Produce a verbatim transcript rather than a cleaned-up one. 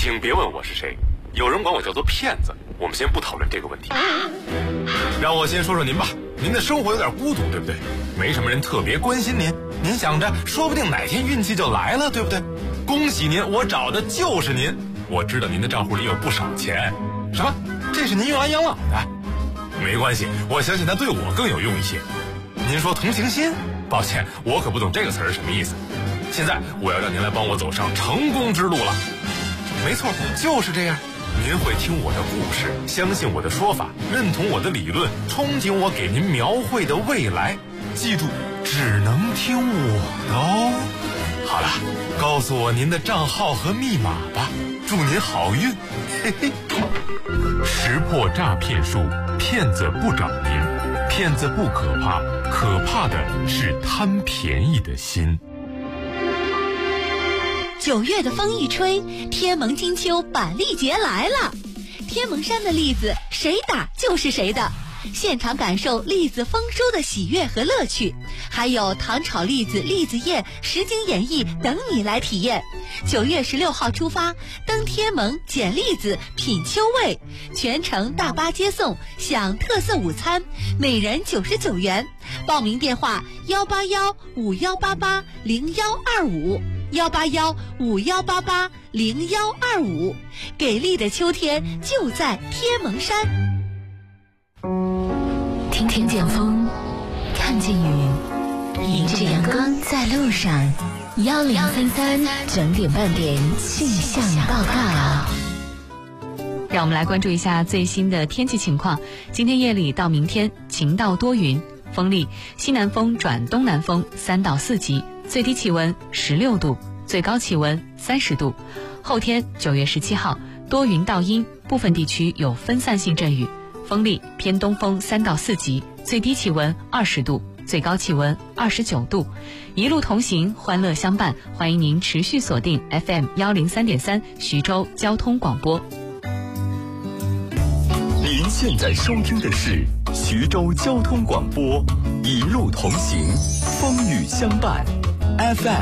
请别问我是谁，有人管我叫做骗子。我们先不讨论这个问题。让我先说说您吧，您的生活有点孤独，对不对？没什么人特别关心您，您想着说不定哪天运气就来了，对不对？恭喜您，我找的就是您。我知道您的账户里有不少钱。什么？这是您用来养老的？没关系，我相信它对我更有用一些。您说同情心？抱歉，我可不懂这个词儿是什么意思。现在我要让您来帮我走上成功之路了。没错，就是这样。您会听我的故事，相信我的说法，认同我的理论，憧憬我给您描绘的未来。记住，只能听我的哦。好了，告诉我您的账号和密码吧，祝您好运。嘿嘿。识破诈骗术，骗子不找您，骗子不可怕，可怕的是贪便宜的心。 九月的风一吹，天蒙金秋板栗节来了。天蒙山的栗子谁打就是谁的，现场感受栗子丰收的喜悦和乐趣，还有糖炒栗子、栗子宴、实景演绎等你来体验。九月十六号出发，登天蒙捡栗子品秋味，全程大巴接送，享特色午餐，每人九十九元。报名电话幺八幺五幺八八零幺二五。幺八幺五幺八八零幺二五，给力的秋天就在天蒙山。 听听见风，看见雨，迎着阳光在路上。幺零三三整点半点气象报告。 让我们来关注一下最新的天气情况。今天夜里到明天晴到多云，风力西南风转东南风三到四级，最低气温十六度，最高气温三十度。后天九月十七号多云到阴，部分地区有分散性阵雨，风力偏东风三到四级，最低气温二十度，最高气温二十九度。一路同行，欢乐相伴，欢迎您持续锁定 F M 幺零三点三徐州交通广播。 您现在收听的是徐州交通广播，一路同行，风雨相伴 ，F M